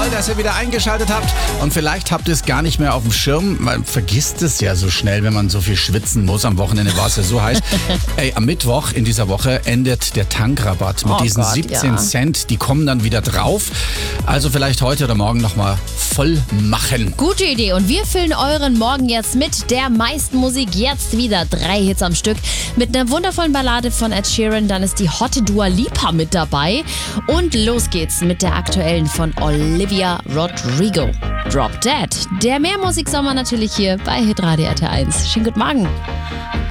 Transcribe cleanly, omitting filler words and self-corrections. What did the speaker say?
Toll, dass ihr wieder eingeschaltet habt. Und vielleicht habt ihr es gar nicht mehr auf dem Schirm. Man vergisst es ja so schnell, wenn man so viel schwitzen muss. Am Wochenende war es ja so heiß. Ey, am Mittwoch in dieser Woche endet der Tankrabatt mit diesen 17 Cent. Die kommen dann wieder drauf. Also vielleicht heute oder morgen nochmal voll machen. Gute Idee. Und wir füllen euren Morgen jetzt mit der meisten Musik. Jetzt wieder 3 Hits am Stück. Mit einer wundervollen Ballade von Ed Sheeran. Dann ist die hotte Dua Lipa mit dabei. Und los geht's mit der aktuellen von Olivia Rodrigo. Drop Dead. Der Mehrmusiksommer natürlich hier bei Hitradio RT1. Schönen guten Morgen.